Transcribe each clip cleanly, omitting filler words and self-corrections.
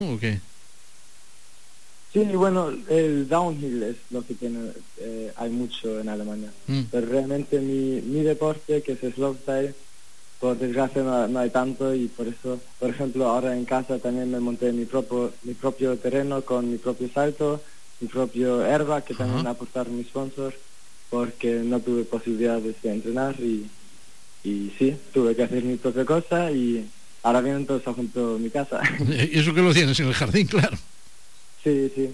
¿O qué? Sí, bueno, el downhill es lo que tiene, hay mucho en Alemania. Pero realmente mi deporte, que es slopestyle, por desgracia no hay tanto, y por eso, por ejemplo, ahora en casa también me monté mi propio terreno con mi propio salto, mi propio airbag, que también aportaron mis sponsors, porque no tuve posibilidades de entrenar y sí, tuve que hacer mi propia cosa, y ahora vienen todos junto a mi casa. ¿Y eso que lo tienes en el jardín, claro? Sí, sí.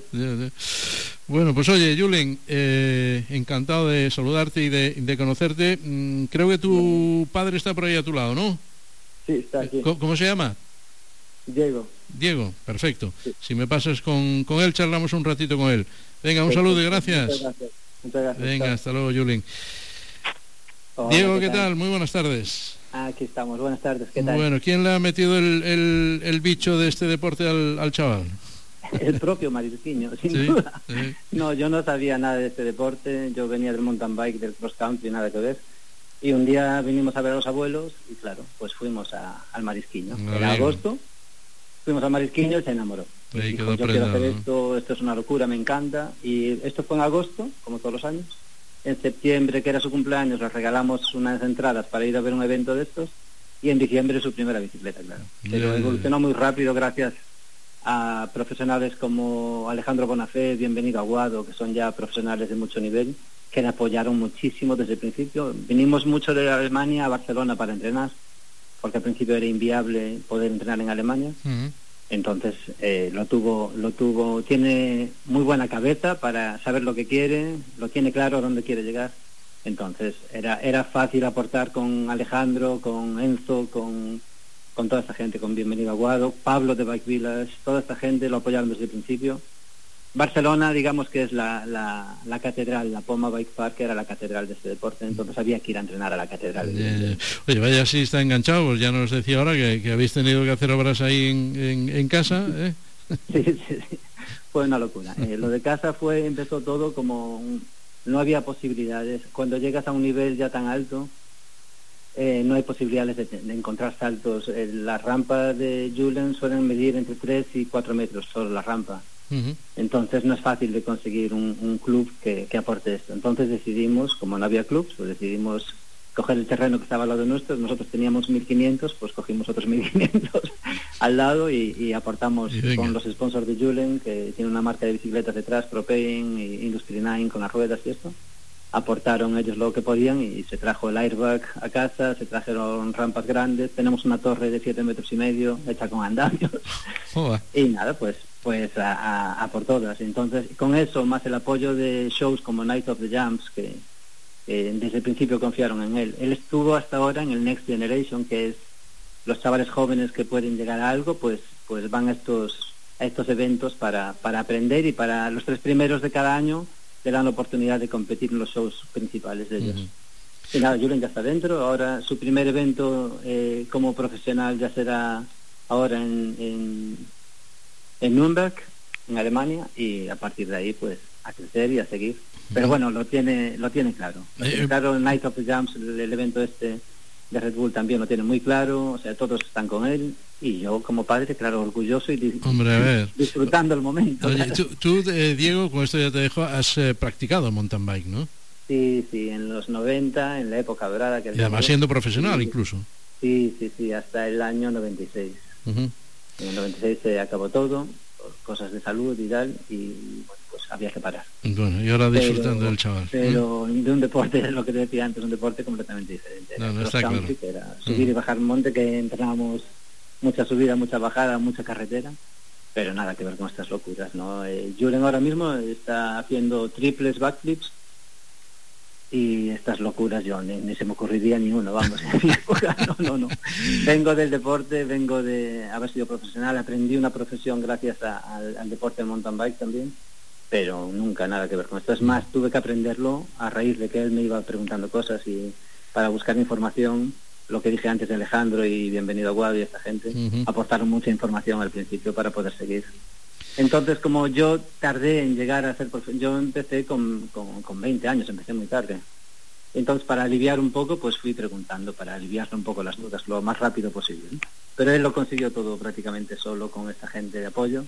Bueno, pues oye, Julen, encantado de saludarte y de conocerte. Creo que tu padre está por ahí a tu lado, ¿no? Sí, está aquí. ¿Cómo se llama? Diego. Diego, perfecto. Sí. Si me pasas con él, charlamos un ratito con él. Venga, un saludo y gracias. Muchas gracias. Venga, chao. hasta luego, Julen. Hola, Diego, ¿qué tal? Muy buenas tardes. Aquí estamos, buenas tardes, ¿qué tal? Bueno, ¿quién le ha metido el bicho de este deporte al chaval? El propio Marisquiño, sin duda. Sí. No, yo no sabía nada de este deporte, yo venía del mountain bike, del cross country, nada que ver. Y un día vinimos a ver a los abuelos y claro, pues fuimos al Marisquiño. Era agosto, fuimos al Marisquiño y se enamoró. Y dijo, yo quiero hacer esto es una locura, me encanta. Y esto fue en agosto, como todos los años. En septiembre, que era su cumpleaños, le regalamos unas entradas para ir a ver un evento de estos. Y en diciembre su primera bicicleta, claro. Pero evolucionó muy rápido gracias a profesionales como Alejandro Bonafé, Bienvenido a Guado, que son ya profesionales de mucho nivel, que le apoyaron muchísimo desde el principio. Vinimos mucho de Alemania a Barcelona para entrenar, porque al principio era inviable poder entrenar en Alemania. Entonces lo tuvo, tiene muy buena cabeza para saber lo que quiere, lo tiene claro a dónde quiere llegar. Entonces era fácil aportar con Alejandro, con Enzo, con toda esta gente, con Bienvenido a Guado, Pablo de Bike Village, toda esta gente lo apoyaron desde el principio. Barcelona, digamos que es la catedral, la Poma Bike Park era la catedral de este deporte, entonces había que ir a entrenar a la catedral. Oye, vaya, si está enganchado, pues ya nos decía ahora que habéis tenido que hacer obras ahí en casa, ¿eh? Sí, fue una locura. Lo de casa empezó todo como no había posibilidades. Cuando llegas a un nivel ya tan alto, no hay posibilidades de encontrar saltos. Las rampas de Julen suelen medir entre 3 y 4 metros solo la rampa. Entonces no es fácil de conseguir un club que aporte esto. Entonces decidimos, como no había clubs, pues decidimos coger el terreno que estaba al lado nuestro. Nosotros teníamos 1.500, pues cogimos otros 1.500 al lado y aportamos con los sponsors de Julen, que tiene una marca de bicicletas detrás, Propain y Industry 9 con las ruedas y esto. Aportaron ellos lo que podían y se trajo el airbag a casa, se trajeron rampas grandes, tenemos una torre de 7,5 metros hecha con andamios. Y nada, pues a por todas. Entonces, con eso, más el apoyo de shows como Night of the Jumps, que desde el principio confiaron en él. Él estuvo hasta ahora en el Next Generation, que es los chavales jóvenes que pueden llegar a algo, pues van a estos eventos para aprender, y para los 3 primeros de cada año le dan la oportunidad de competir en los shows principales de ellos. Y nada, Julen ya está dentro. Ahora su primer evento como profesional ya será ahora en Nürnberg, en Alemania, y a partir de ahí pues a crecer y a seguir. Pero bueno, lo tiene claro. Claro, Night of the Jumps, el evento este de Red Bull también lo tiene muy claro, o sea, todos están con él, y yo como padre, claro, orgulloso y disfrutando el momento. Oye, tú Diego, con esto ya te dejo, has practicado mountain bike, ¿no? Sí, en los 90, en la época dorada. Que y además siendo profesional incluso. Sí, hasta el año 96. En el 96 se acabó todo, por cosas de salud y tal, y bueno, pues había que parar. Bueno, y ahora disfrutando del chaval. Pero de un deporte, lo que te decía antes, un deporte completamente diferente. No está claro. Que era subir y bajar monte, que entrenábamos mucha subida, mucha bajada, mucha carretera, pero nada que ver con estas locuras, ¿no? Julen ahora mismo está haciendo triples backflips, y estas locuras yo ni se me ocurriría ni uno, vamos, en mi época, no. Vengo del deporte, vengo de haber sido profesional, aprendí una profesión gracias al deporte del mountain bike también, pero nunca nada que ver con esto. Es más, tuve que aprenderlo a raíz de que él me iba preguntando cosas, y para buscar información, lo que dije antes de Alejandro y Bienvenido a Guado y esta gente, aportaron mucha información al principio para poder seguir. Entonces, como yo tardé en llegar a ser yo empecé con 20 años, empecé muy tarde. Entonces, para aliviar un poco, pues fui preguntando, para aliviarle un poco las dudas lo más rápido posible, ¿no? Pero él lo consiguió todo prácticamente solo con esta gente de apoyo.